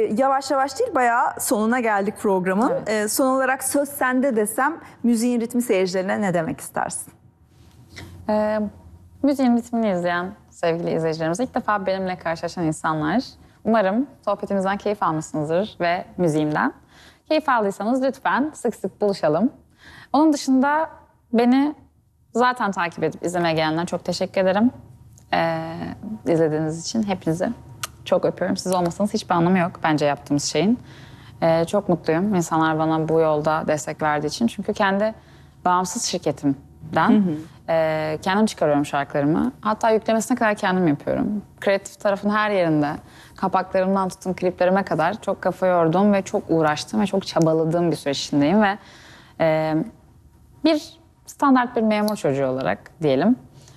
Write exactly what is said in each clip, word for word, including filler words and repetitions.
yavaş yavaş değil, bayağı sonuna geldik programın. Evet. E, son olarak söz sende desem, müziğin ritmi seyircilerine ne demek istersin? Ee, müziğin ritmini izleyen sevgili izleyicilerimiz, ilk defa benimle karşılaşan insanlar, umarım sohbetimizden keyif almışsınızdır ve müziğimden. Keyif aldıysanız lütfen sık sık buluşalım. Onun dışında beni zaten takip edip izlemeye gelenler çok teşekkür ederim. Ee, izlediğiniz için hepinizi çok öpüyorum. Siz olmasanız hiçbir anlamı yok bence yaptığımız şeyin. Ee, çok mutluyum insanlar bana bu yolda destek verdiği için. Çünkü kendi bağımsız şirketimden hı hı. E, kendim çıkarıyorum şarkılarımı. Hatta yüklemesine kadar kendim yapıyorum. Kreatif tarafın her yerinde, kapaklarımdan tutun kliplerime kadar çok kafa yorduğum ve çok uğraştığım ve çok çabaladığım bir süreç içindeyim. Ve e, bir standart bir memur çocuğu olarak diyelim.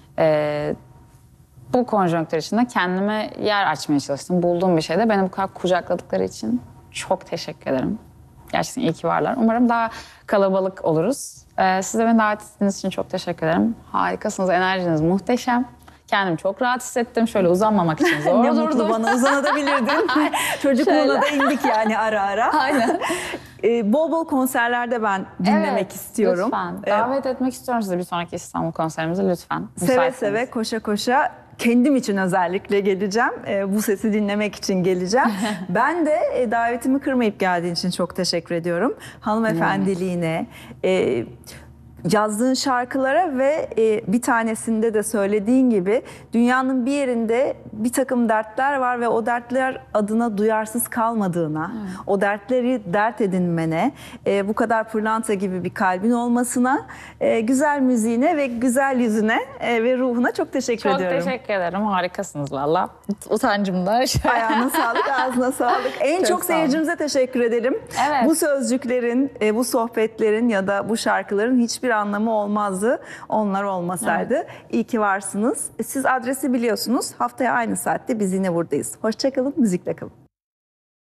E, bu konjonktür içinde kendime yer açmaya çalıştım. Bulduğum bir şeyde beni bu kadar kucakladıkları için çok teşekkür ederim. Gerçekten iyi ki varlar. Umarım daha kalabalık oluruz. Ee, size beni davet ettiğiniz için çok teşekkür ederim. Harikasınız, enerjiniz muhteşem. Kendimi çok rahat hissettim. Şöyle uzanmamak için zor Ne durdum. mutlu bana, uzanabilirdin. Çocukluğuna da indik yani ara ara. Aynen. Ee, bol bol konserlerde ben dinlemek Evet, istiyorum. lütfen. Ee, Davet etmek istiyorum sizi bir sonraki İstanbul konserimize lütfen. Seve Müsaitseniz. seve, koşa koşa, kendim için özellikle geleceğim. Ee, bu sesi dinlemek için geleceğim. Ben de e, davetimi kırmayıp geldiğin için çok teşekkür ediyorum. Hanımefendiliğine, e, yazdığın şarkılara ve e, bir tanesinde de söylediğin gibi dünyanın bir yerinde bir takım dertler var ve o dertler adına duyarsız kalmadığına, evet. o dertleri dert edinmene, e, bu kadar pırlanta gibi bir kalbin olmasına, e, güzel müziğine ve güzel yüzüne e, ve ruhuna çok teşekkür çok ediyorum. Çok teşekkür ederim. Harikasınız valla. Utancım da. Ayağına sağlık, ağzına sağlık. En çok, çok seyircimize teşekkür edelim. Evet. Bu sözcüklerin, e, bu sohbetlerin ya da bu şarkıların hiçbir anlamı olmazdı onlar olmasaydı. Evet. İyi ki varsınız. Siz adresi biliyorsunuz. Haftaya aynı saatte biz yine buradayız. Hoşça kalın, müzikle kalın.